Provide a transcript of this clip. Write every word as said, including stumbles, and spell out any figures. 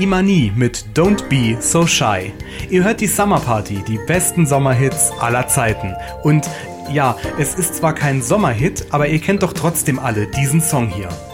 Imani mit Don't Be So Shy. Ihr hört die Summer Party, die besten Sommerhits aller Zeiten. Und ja, es ist zwar kein Sommerhit, aber ihr kennt doch trotzdem alle diesen Song hier.